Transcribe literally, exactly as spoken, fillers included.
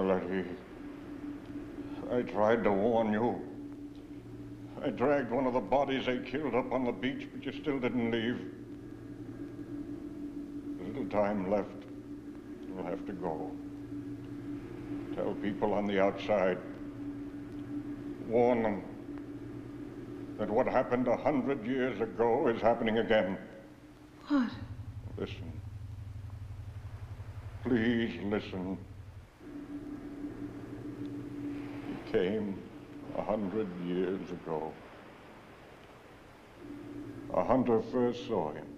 Letty, I tried to warn you. I dragged one of the bodies they killed up on the beach, but you still didn't leave. There's little time left. You'll have to go. Tell people on the outside. Warn them that what happened a hundred years ago is happening again. What? Listen. Please listen. He came a hundred years ago. A hunter first saw him.